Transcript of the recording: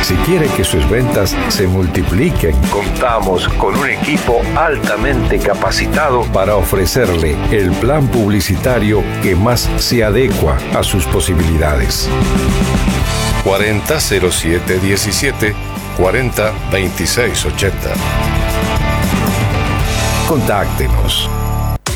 Si quiere que sus ventas se multipliquen, contamos con un equipo altamente capacitado para ofrecerle el plan publicitario que más se adecua a sus posibilidades. 400717 402680. Contáctenos.